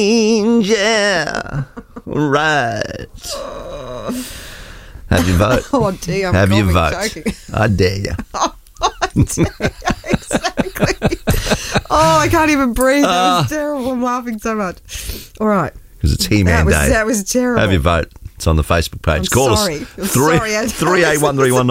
Yeah. Right. Have your vote. Oh, dear. I'm Have your vote. joking. I dare you. Exactly. Oh, I can't even breathe. That was terrible. I'm laughing so much. All right. Because it's He-Man Day. That was terrible. Have your vote. It's on the Facebook page. I'm Call sorry. us. I'm sorry. 381319.